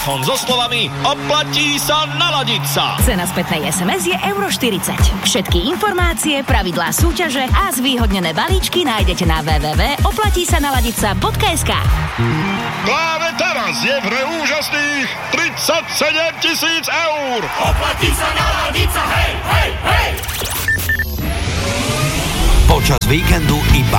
So slovami oplatí sa naladiť sa. Cena spätnej SMS je €40. Všetky informácie, pravidlá súťaže a zvýhodnené balíčky nájdete na www.oplatísanaladica.sk. Práve teraz je v hre úžasných 37 000 eur. Oplatí sa naladiť sa, hej, hej, hej! Počas víkendu iba